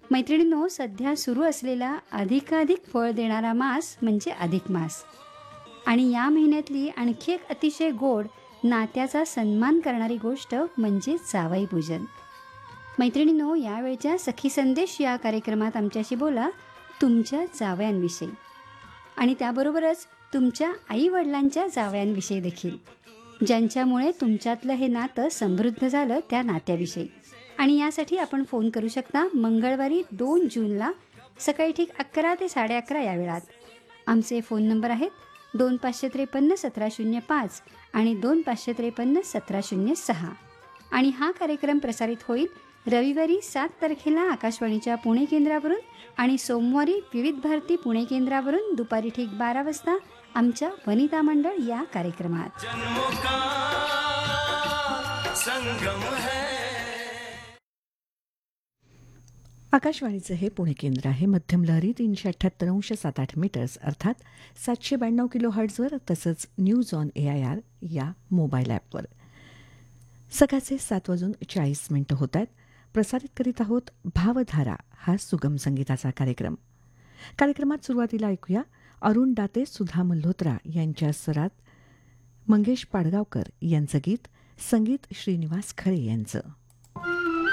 मैत्रिणींनो, सध्या सुरू असलेला अधिकाधिक फळ देणारा मास म्हणजे अधिक मास. आणि या महिन्यातली आणखी एक अतिशय गोड नात्याचा सन्मान करणारी गोष्ट म्हणजे जावई पूजन. मैत्रिणींनो, यावेळच्या सखी संदेश या कार्यक्रमात आमच्याशी बोला तुमच्या जावयांविषयी आणि त्याबरोबरच तुमच्या आईवडिलांच्या जावयांविषयी देखील, ज्यांच्यामुळे तुमच्यातलं हे नातं समृद्ध झालं त्या नात्याविषयी. आणि यासाठी आपण फोन करू शकता मंगळवारी 2 जूनला सकाळी ठीक 11 ते 11:30 या वेळात. आमचे फोन नंबर आहेत 2553-1705 आणि 2553-1706. आणि हा कार्यक्रम प्रसारित होईल रविवारी 7 तारखेला आकाशवाणीच्या पुणे केंद्रावरून आणि सोमवारी विविध भारती पुणे केंद्रावरून दुपारी ठीक 12 वाजता आमच्या वनिता मंडळ या कार्यक्रमात. आकाशवाणीचं हे पुणे केंद्र आहे. मध्यम लहरी 378.78 मीटर्स अर्थात 792 किलो हर्ट्झवर, तसंच न्यूज ऑन AIR या मोबाईल ॲपवर. सकाळचे 7:40 होत आहेत. प्रसारित करीत आहोत भावधारा हा सुगम संगीताचा कार्यक्रम. कार्यक्रमात सुरुवातीला ऐकूया अरुण दाते, सुधा मल्होत्रा यांच्या स्वरात मंगेश पाडगावकर यांचं गीत, संगीत श्रीनिवास खळे यांचं.